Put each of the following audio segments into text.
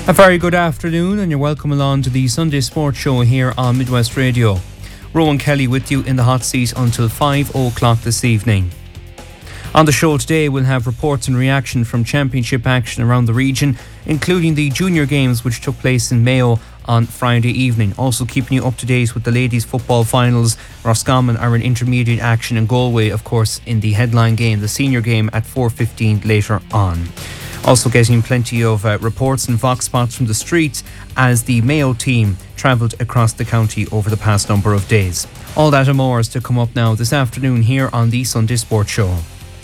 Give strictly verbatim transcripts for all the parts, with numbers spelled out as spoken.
A very good afternoon and you're welcome along to the Sunday Sports Show here on Midwest Radio. Rowan Kelly with you in the hot seat until five o'clock this evening. On the show today we'll have reports and reaction from championship action around the region, including the junior games which took place in Mayo on Friday evening. Also keeping you up to date with the ladies football finals. Roscommon are in intermediate action and Galway of course in the headline game, the senior game at four fifteen later on. Also getting plenty of uh, reports and vox spots from the streets as the Mayo team travelled across the county over the past number of days. All that and more is to come up now this afternoon here on the Sunday Sports Show.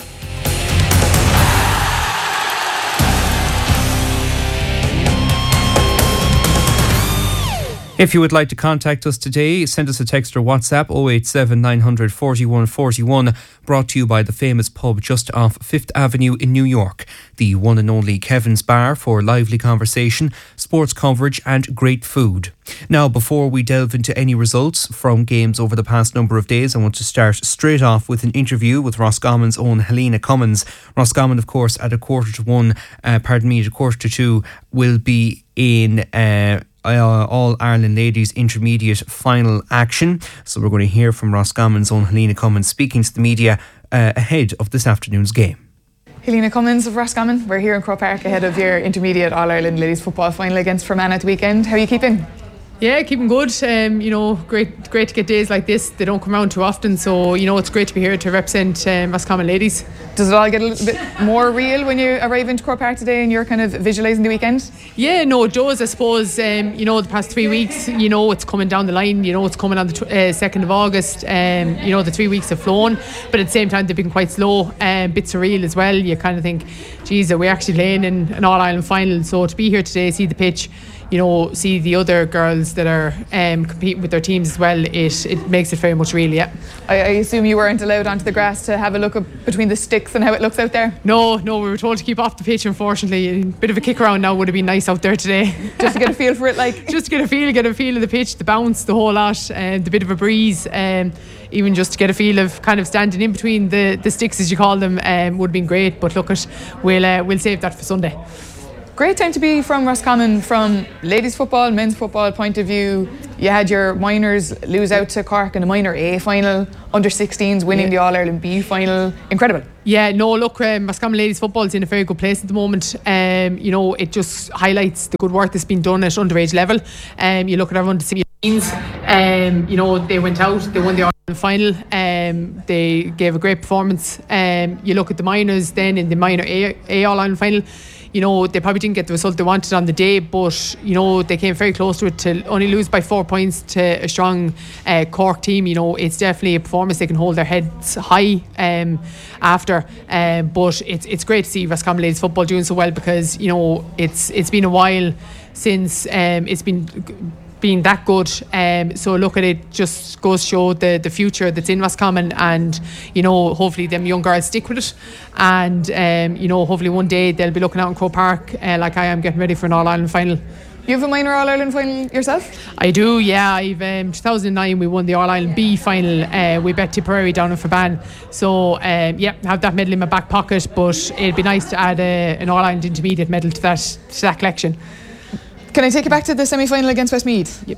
If you would like to contact us today, send us a text or WhatsApp oh eight seven nine hundred forty-one forty-one, brought to you by the famous pub just off Fifth Avenue in New York, the one and only Kevin's Bar for lively conversation, sports coverage and great food. Now, before we delve into any results from games over the past number of days, I want to start straight off with an interview with Roscommon's own Helena Cummins. Roscommon, of course, at a quarter to one, uh, pardon me, at a quarter to two, will be in Uh, Uh, All-Ireland Ladies Intermediate final action. So we're going to hear from Roscommon's own Helena Cummins speaking to the media uh, ahead of this afternoon's game. Helena Cummins of Roscommon, we're here in Croke Park ahead of your Intermediate All-Ireland Ladies Football final against Fermanagh at the weekend. How are you keeping? Yeah, keeping good. Um, you know, great great to get days like this. They don't come around too often, so you know it's great to be here to represent um, Roscommon ladies. Does it all get a little bit more real when you arrive into Croke Park today and you're kind of visualising the weekend? Yeah, no, it does. I suppose um, you know the past three weeks. You know it's coming down the line. You know it's coming on the uh, second of August. Um, you know the three weeks have flown, but at the same time they've been quite slow. Um, bit surreal as well. You kind of think, geez, are we actually playing in an All Ireland final? So to be here today, see the pitch, you know, see the other girls that are um, competing with their teams as well, it it makes it very much real, yeah. I, I assume you weren't allowed onto the grass to have a look up between the sticks and how it looks out there? No, no, we were told to keep off the pitch, unfortunately. A bit of a kick around now would have been nice out there today. Just to get a feel for it, like? Just to get a feel, get a feel of the pitch, the bounce, the whole lot, and uh, the bit of a breeze, um, even just to get a feel of kind of standing in between the, the sticks, as you call them, um, would have been great. But look, it, we'll, uh, we'll save that for Sunday. Great time to be from Roscommon from ladies football, men's football point of view. You had your minors lose out to Cork in the minor A final, under sixteens winning yeah. the All-Ireland B final. Incredible. Yeah, no, look, um, Roscommon ladies football is in a very good place at the moment. Um, you know, it just highlights the good work that's been done at underage level. Um, you look at our under sixteens, um, you know, they went out, they won the All-Ireland final. Um, they gave a great performance. Um, you look at the minors then in the minor A, A All-Ireland final. You know, they probably didn't get the result they wanted on the day, but, you know, they came very close to it to only lose by four points to a strong uh, Cork team. You know, it's definitely a performance they can hold their heads high um, after. Um, but it's it's great to see Roscommon ladies football doing so well because, you know, it's it's been a while since um, it's been been that good. Um, so look at it, just goes to show the, the future that's in Roscommon, and you know hopefully them young girls stick with it, and um, you know hopefully one day they'll be looking out in Croke Park uh, like I am, getting ready for an All-Ireland final. You have a minor All-Ireland final yourself? I do, yeah. I've um, two thousand nine we won the All-Ireland B final. Uh, we bet Tipperary down in Fermanagh. So um, yeah, have that medal in my back pocket, but it'd be nice to add a, an All-Ireland intermediate medal to that to that collection. Can I take you back to the semi-final against Westmeath? Yep.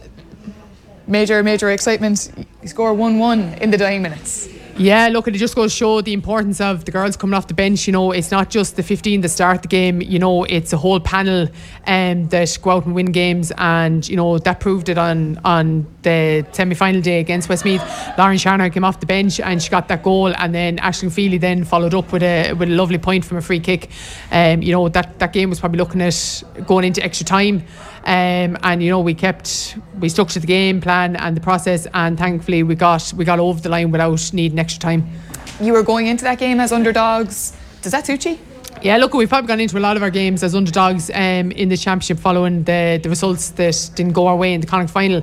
Major, major excitement. You score one one in the dying minutes. Yeah, look, it just goes to show the importance of the girls coming off the bench. You know, it's not just the fifteen that start the game. You know, it's a whole panel um, that go out and win games, and you know that proved it on on the semi-final day against Westmeath. Lauren Sharner came off the bench and she got that goal, and then Aisling Feely then followed up with a with a lovely point from a free kick. Um, you know that that game was probably looking at going into extra time. Um, and you know we kept we stuck to the game plan and the process, and thankfully we got we got over the line without needing extra time. You were going into that game as underdogs. Does that suit you? Yeah, look, we've probably gone into a lot of our games as underdogs um, in the championship following the, the results that didn't go our way in the Connacht final.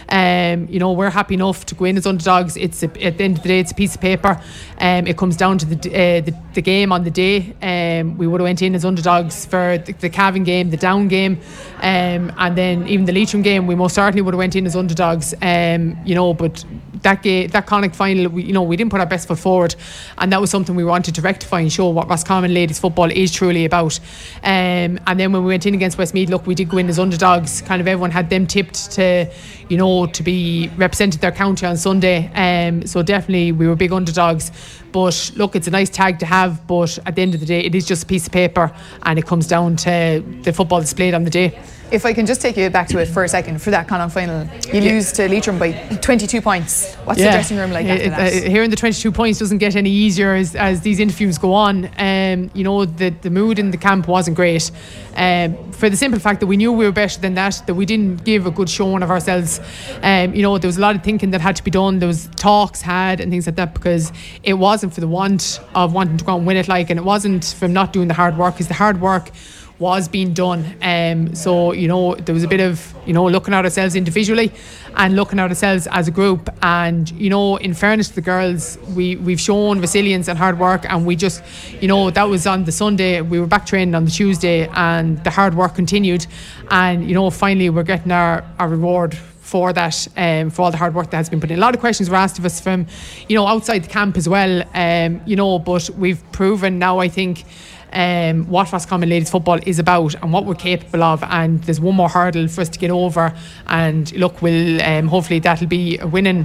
Um, you know, we're happy enough to go in as underdogs. It's a, at the end of the day, it's a piece of paper. Um, it comes down to the, uh, the the game on the day. Um, we would have went in as underdogs for the, the Cavan game, the Down game, um, and then even the Leitrim game. We most certainly would have went in as underdogs. Um, you know, but that game, that Connacht final, we, you know, we didn't put our best foot forward, and that was something we wanted to rectify and show what Roscommon ladies football football is truly about. Um, and then when we went in against Westmeath, look, we did go in as underdogs. Kind of everyone had them tipped to, you know, to be represented their county on Sunday. Um, so definitely we were big underdogs. But look, it's a nice tag to have, but at the end of the day, it is just a piece of paper, and it comes down to the football displayed on the day. If I can just take you back to it for a second, for that Connacht final, you yeah. lose to Leitrim by twenty-two points. What's yeah. the dressing room like after it, that? Uh, hearing the twenty-two points doesn't get any easier as, as these interviews go on. Um, you know, the, the mood in the camp wasn't great. Um, for the simple fact that we knew we were better than that, that we didn't give a good showing of ourselves. Um, you know, there was a lot of thinking that had to be done. There was talks had and things like that, because it wasn't for the want of wanting to go and win it, like, and it wasn't from not doing the hard work, because the hard work was being done. Um, so, you know, there was a bit of, you know, looking at ourselves individually and looking at ourselves as a group. And, you know, in fairness to the girls, we, we've shown resilience and hard work, and we just, you know, that was on the Sunday. We were back training on the Tuesday, and the hard work continued. And, you know, finally we're getting our, our reward for that, um, for all the hard work that has been put in. A lot of questions were asked of us from, you know, outside the camp as well, um, you know, but we've proven now, I think, Um, what Roscommon ladies football is about and what we're capable of, and there's one more hurdle for us to get over, and look, we'll um, hopefully that'll be a winning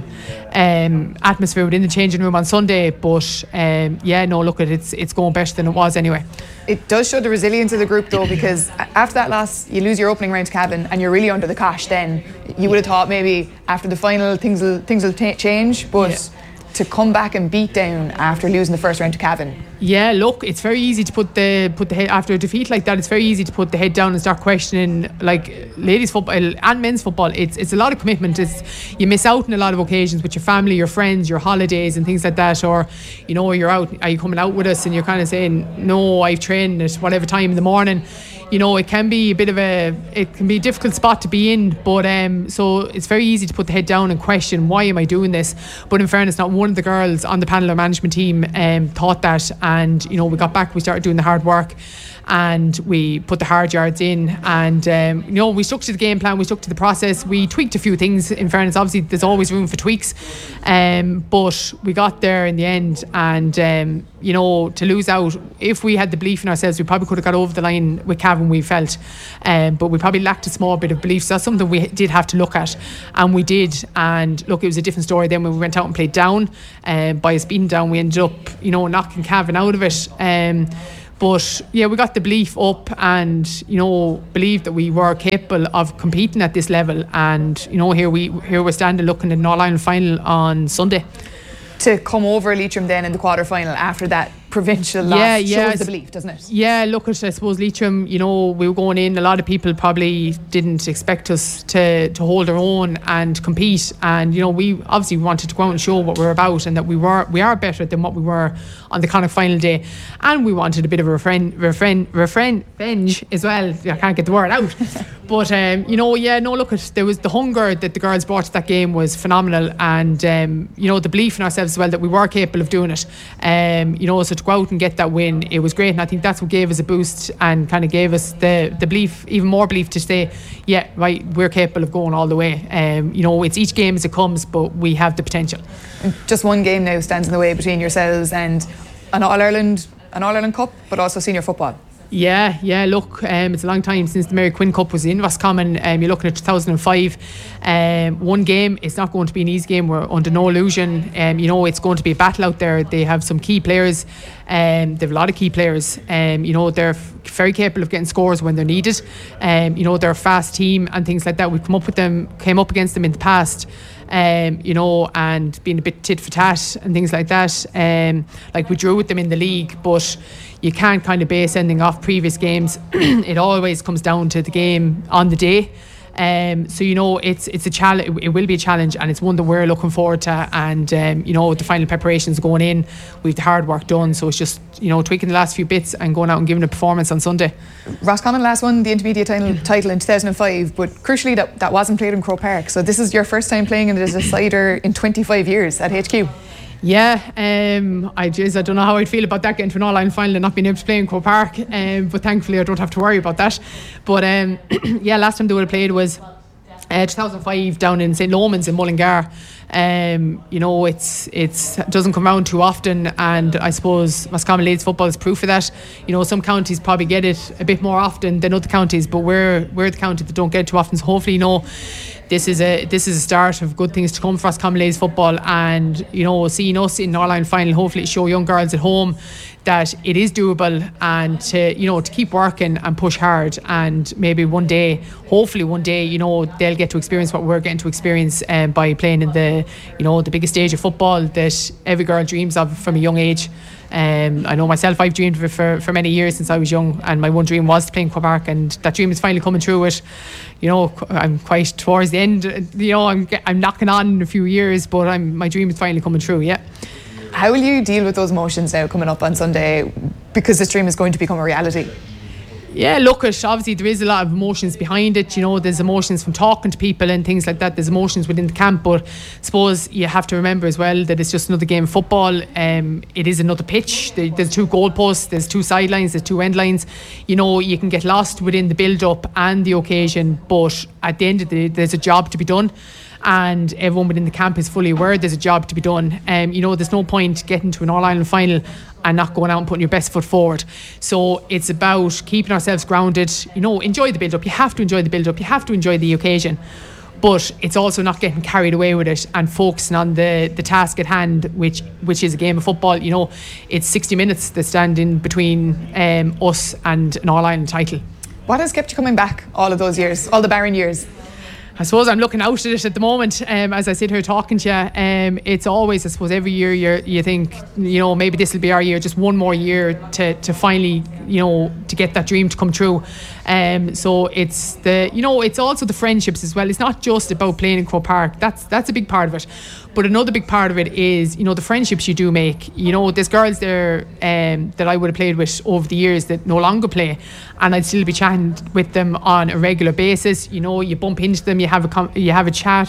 um, atmosphere within the changing room on Sunday. But um, yeah, no, look, at it's it's going better than it was anyway. It does show the resilience of the group though, because after that loss you lose your opening round to Cavan and you're really under the cosh. Then you would have thought maybe after the final things will things will t- change, but yeah. to come back and beat down after losing the first round to Cavan. Yeah, look, it's very easy to put the put the head after a defeat like that. It's very easy to put the head down and start questioning, like, ladies football and men's football. It's it's a lot of commitment. It's you miss out on a lot of occasions with your family, your friends, your holidays, and things like that. Or, you know, you're out, are you coming out with us? And you're kind of saying, no, I've trained at whatever time in the morning. You know, it can be a bit of a it can be a difficult spot to be in. But um, so it's very easy to put the head down and question, why am I doing this? But in fairness, not one of the girls on the panel or management team um, thought that. And, you know, we got back, we started doing the hard work, and we put the hard yards in, and um, you know, we stuck to the game plan, we stuck to the process, we tweaked a few things. In fairness, obviously there's always room for tweaks, um, but we got there in the end. And um, you know, to lose out, if we had the belief in ourselves, we probably could have got over the line with Cavan, we felt, um, but we probably lacked a small bit of belief. So that's something we did have to look at, and we did. And look, it was a different story then when we went out and played down. Um, by us beating down, we ended up, you know, knocking Cavan out of it. Um, But yeah, we got the belief up, and, you know, believed that we were capable of competing at this level. And, you know, here we here we're standing looking at an All-Ireland final on Sunday. To come over Leitrim then in the quarter final after that provincial loss yeah, yeah, shows the belief, doesn't it? Yeah, look at, I suppose, Leitrim, you know, we were going in, a lot of people probably didn't expect us to, to hold our own and compete. And, you know, we obviously wanted to go out and show what we're about, and that we were we are better than what we were on the Connacht final day. And we wanted a bit of a refren, refren, refren, revenge as well. I can't get the word out. But, um, you know, yeah, no, look, at there was the hunger that the girls brought to that game was phenomenal. And, um, you know, the belief in ourselves as well, that we were capable of doing it. Um, you know, so to go out and get that win, it was great. And I think that's what gave us a boost and kind of gave us the, the belief, even more belief, to say, yeah, right, we're capable of going all the way. Um, you know, it's each game as it comes, but we have the potential. And just one game now stands in the way between yourselves and an All-Ireland, an All-Ireland Cup, but also senior football. Yeah, yeah, look, um, it's a long time since the Mary Quinn Cup was in Roscommon. Um, you're looking at two thousand five. Um, one game, it's not going to be an easy game. We're under no illusion. Um, you know, it's going to be a battle out there. They have some key players. Um, they have a lot of key players. Um, you know, they're f- very capable of getting scores when they're needed. Um, you know, they're a fast team and things like that. We've come up with them, came up against them in the past. Um, you know, and being a bit tit for tat and things like that. Um, like we drew with them in the league, but you can't kind of base anything off previous games. It always comes down to the game on the day. Um, so, you know, it's it's a challenge. It will be a challenge, and it's one that we're looking forward to. And um, you know, the final preparations going in, we've the hard work done. So it's just, you know, tweaking the last few bits and going out and giving a performance on Sunday. Roscommon last won the intermediate title, title in two thousand five, but crucially that, that wasn't played in Croke Park. So this is your first time playing in a decider in twenty-five years at H Q. Yeah, um, I just I don't know how I'd feel about that, getting to an All-Ireland final and not being able to play in Croke Park. Um, but thankfully I don't have to worry about that. But um, yeah, last time they would have played was Uh, two thousand five down in Saint Lomans in Mullingar. Um, you know, it's it's doesn't come around too often, and I suppose Roscommon Ladies football is proof of that. You know, some counties probably get it a bit more often than other counties, but we're we're the county that don't get it too often. So hopefully, you know, this is a this is a start of good things to come for Roscommon Ladies football, and you know, seeing us in the All-Ireland final, hopefully show young girls at home that it is doable, and to you know to keep working and push hard, and maybe one day, hopefully one day, you know they'll get to experience what we're getting to experience um, by playing in the you know the biggest stage of football that every girl dreams of from a young age. Um, I know myself, I've dreamed of it for, for many years since I was young, and my one dream was to play in Croke Park, and that dream is finally coming true. It, you know, I'm quite towards the end. You know, I'm I'm knocking on in a few years, but I'm my dream is finally coming true. Yeah. How will you deal with those emotions now coming up on Sunday, because this dream is going to become a reality? Yeah, look, it, obviously there is a lot of emotions behind it. You know, there's emotions from talking to people and things like that. There's emotions within the camp, but I suppose you have to remember as well that it's just another game of football. Um, it is another pitch. There's two goalposts, there's two sidelines, there's two end lines. You know, you can get lost within the build-up and the occasion, but at the end of the day, there's a job to be done. And everyone within the camp is fully aware there's a job to be done. Um, you know, there's no point getting to an All-Ireland final and not going out and putting your best foot forward. So it's about keeping ourselves grounded. You know, enjoy the build-up. You have to enjoy the build-up. You have to enjoy the occasion. But it's also not getting carried away with it and focusing on the, the task at hand, which which is a game of football. You know, it's sixty minutes that stand in between um, us and an All-Ireland title. What has kept you coming back all of those years, all the barren years? I suppose I'm looking out at it at the moment um, as I sit here talking to you. Um, it's always, I suppose, every year you you think, you know, maybe this will be our year, just one more year to, to finally, you know, to get that dream to come true. Um, so it's the, you know, it's also the friendships as well. It's not just about playing in Croke Park. That's that's a big part of it. But another big part of it is, you know, the friendships you do make. You know, there's girls there um, that I would have played with over the years that no longer play, and I'd still be chatting with them on a regular basis. You know, you bump into them, you have a com- you have a chat.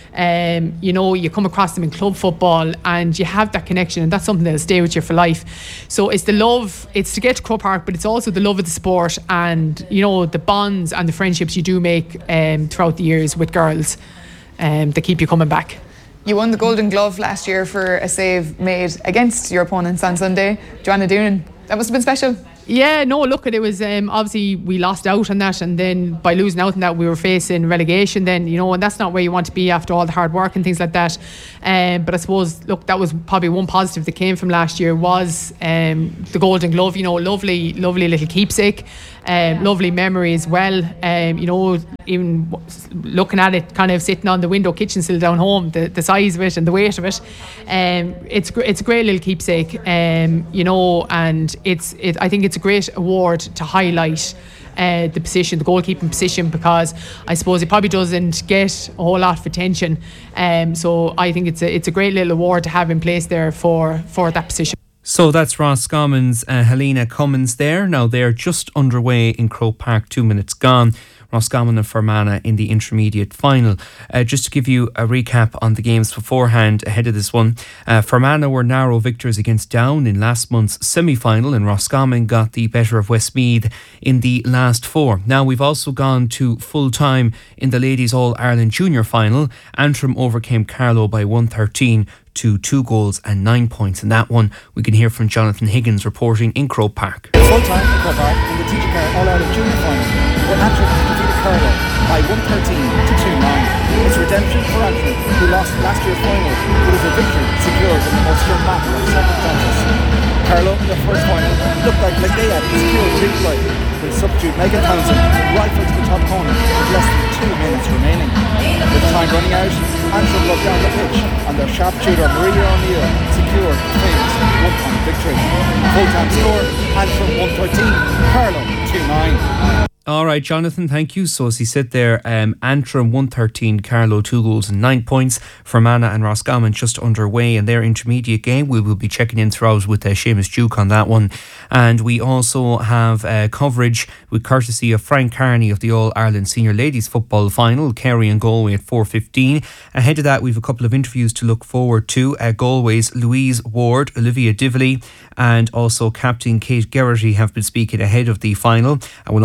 Um, you know, you come across them in club football and you have that connection, and that's something that'll stay with you for life. So it's the love, it's to get to Croke Park, but it's also the love of the sport and, you know, the bonds and the friendships you do make um, throughout the years with girls um, that keep you coming back. You won the Golden Glove last year for a save made against your opponents on Sunday, Joanna Doonan. That must have been special. Yeah, no, look, it was um, obviously we lost out on that, and then by losing out on that we were facing relegation then, you know, and that's not where you want to be after all the hard work and things like that. Um, but I suppose, look, that was probably one positive that came from last year was um, the Golden Glove, you know, lovely, lovely little keepsake, um, lovely memory as well. Um, you know, even looking at it, kind of sitting on the window kitchen sill down home, the, the size of it and the weight of it, um, it's it's a great little keepsake, um, you know, and it's it, I think it's a great award to highlight uh, the position, the goalkeeping position, because I suppose it probably doesn't get a whole lot of attention. Um, so I think it's a it's a great little award to have in place there for for that position. So that's Roscommon's uh, Helena Cummins there. Now they're just underway in Croke Park, two minutes gone. Roscommon and Fermanagh in the intermediate final. Uh, just to give you a recap on the games beforehand ahead of this one, uh, Fermanagh were narrow victors against Down in last month's semi-final, and Roscommon got the better of Westmeath in the last four. Now we've also gone to full time in the Ladies All-Ireland Junior final. Antrim overcame Carlow by one thirteen to two goals and nine points in that one. We can hear from Jonathan Higgins reporting in Croke Park. Full time in Croke Park in the T G C A R All-Ireland Junior final, where Antrim defeated Carlow by one thirteen to two nine. It's redemption for Antrim, who lost last year's final, but is a victory secured in the most dramatic of circumstances. Carlow in their first final looked like, like they had secured big play, but substitute Megan Townsend rifled to the top corner with less than two minutes remaining. With time running out, Antrim looked down the pitch and their sharpshooter Maria O'Neill secured the famous one-point victory. Full-time score, Antrim one thirteen, Carlow two nine. All right, Jonathan, thank you. So as he said there, um, Antrim one thirteen, Carlow two goals and nine points. Fermanagh and Roscommon just underway in their intermediate game. We will be checking in throughout with uh, Seamus Duke on that one. And we also have uh, coverage with courtesy of Frank Carney of the All-Ireland Senior Ladies Football Final, Kerry and Galway at four fifteen. Ahead of that, we have a couple of interviews to look forward to. Uh, Galway's Louise Ward, Olivia Dively, and also Captain Kate Geraghty have been speaking ahead of the final. And we'll also hear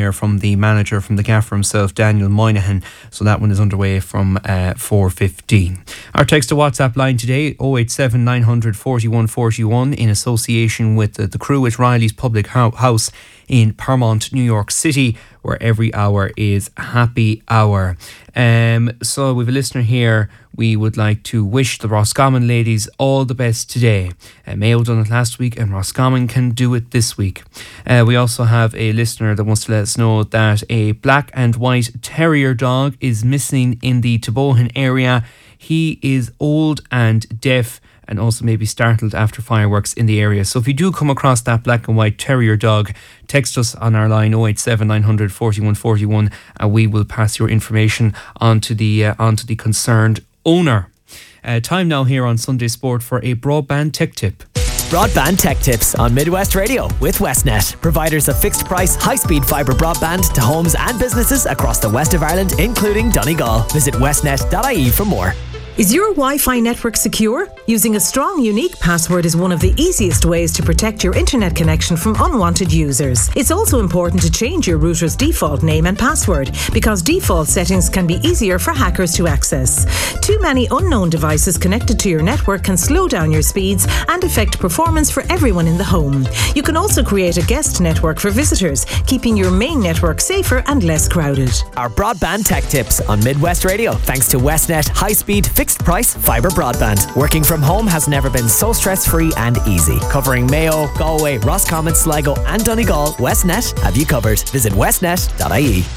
there from the manager, from the gaffer himself, Daniel Moynihan. So that one is underway from uh, four fifteen. Our text to WhatsApp line today, oh eight seven nine hundred forty-one forty-one, in association with the, the crew at Riley's Public House in Paramount, New York City, where every hour is happy hour. Um, so we have a listener here. We would like to wish the Roscommon ladies all the best today. Uh, Mayo done it last week and Roscommon can do it this week. Uh, we also have a listener that wants to let us know that a black and white terrier dog is missing in the Tebohan area. He is old and deaf and also maybe startled after fireworks in the area. So if you do come across that black and white terrier dog, text us on our line oh eight seven nine hundred forty-one forty-one and we will pass your information on to the, uh, on to the concerned owner. Uh, time now here on Sunday Sport for a broadband tech tip. Broadband Tech Tips on Midwest Radio with Westnet, providers of fixed price, high speed fibre broadband to homes and businesses across the west of Ireland, including Donegal. Visit westnet dot I E for more. Is your Wi-Fi network secure? Using a strong, unique password is one of the easiest ways to protect your internet connection from unwanted users. It's also important to change your router's default name and password, because default settings can be easier for hackers to access. Too many unknown devices connected to your network can slow down your speeds and affect performance for everyone in the home. You can also create a guest network for visitors, keeping your main network safer and less crowded. Our Broadband Tech Tips on Midwest Radio, thanks to Westnet high-speed fixed price fibre broadband. Working from home has never been so stress-free and easy. Covering Mayo, Galway, Roscommon, Sligo and Donegal, Westnet have you covered. Visit westnet dot I E.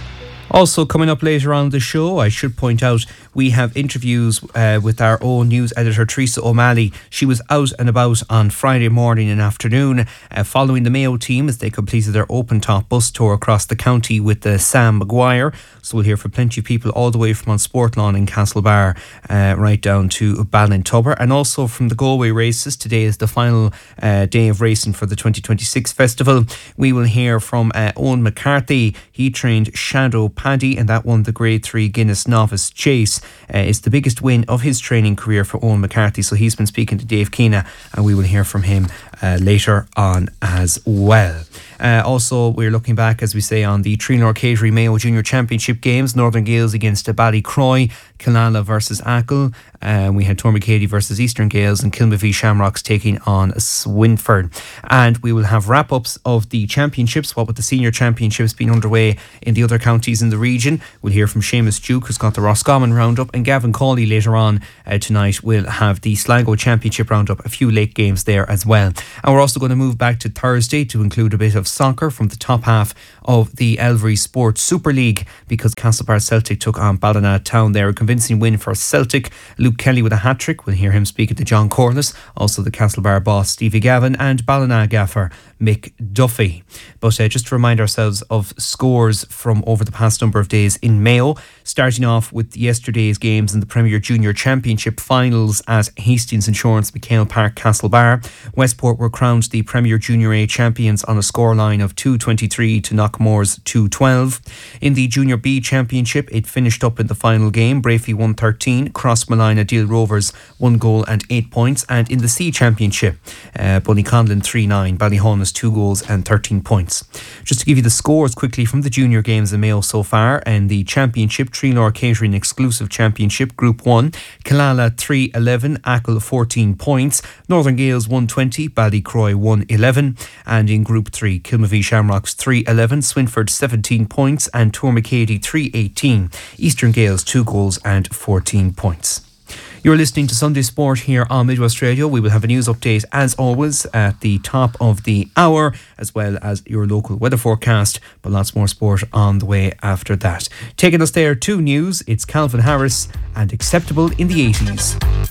Also coming up later on the show, I should point out, we have interviews uh, with our own news editor Teresa O'Malley. She was out and about on Friday morning and afternoon uh, following the Mayo team as they completed their open top bus tour across the county with uh, Sam Maguire. So we'll hear from plenty of people all the way from on Sportlawn in Castlebar uh, right down to Ballintubber, and also from the Galway races. Today is the final uh, day of racing for the twenty twenty-six festival. We will hear from uh, Owen McCarthy. He trained Shadow Paddy and that won the Grade three Guinness Novice Chase. Uh, it's the biggest win of his training career for Owen McCarthy, so he's been speaking to Dave Keena and we will hear from him uh, later on as well. Uh, also, we're looking back, as we say, on the Trinor Catering Mayo Junior Championship games. Northern Gales against Ballycroy, Killala versus Achill. Uh, we had Tormacady versus Eastern Gales and Kilmavie Shamrocks taking on Swinford. And we will have wrap-ups of the championships, what with the senior championships being underway in the other counties in the region. We'll hear from Seamus Duke, who's got the Roscommon roundup, and Gavin Cawley later on uh, tonight will have the Sligo Championship roundup, a few late games there as well. And we're also going to move back to Thursday to include a bit of soccer from the top half of the Elvery Sports Super League, because Castlebar Celtic took on Ballina Town there. A convincing win for Celtic. Luke Kelly with a hat-trick. We'll hear him speaking to John Corliss, also the Castlebar boss Stevie Gavin, and Ballina gaffer Mick Duffy. But uh, just to remind ourselves of scores from over the past number of days in Mayo, starting off with yesterday's games in the Premier Junior Championship finals at Hastings Insurance McHale Park, Castlebar. Westport were crowned the Premier Junior A champions on a scoreline of two twenty-three to Knockmore's two twelve. In the Junior B Championship, it finished up in the final game. Brafey one thirteen, Crossmalina Deal Rovers one goal and eight points. And in the C Championship, uh, Bunnyconlin three nine, Ballyhaunis two goals and thirteen points. Just to give you the scores quickly from the junior games in Mayo so far, and the Championship, Trinor Catering Exclusive Championship, Group one, Killala three eleven, Achill fourteen points, Northern Gales one twenty, Ballycroy one eleven, and in Group three, Kilmavie Shamrocks three eleven, Swinford seventeen points, and Tormacady three eighteen, Eastern Gales two goals and fourteen points. You're listening to Sunday Sport here on Midwest Radio. We will have a news update as always at the top of the hour, as well as your local weather forecast, but lots more sport on the way after that. Taking us there to news, it's Calvin Harris and Acceptable in the eighties.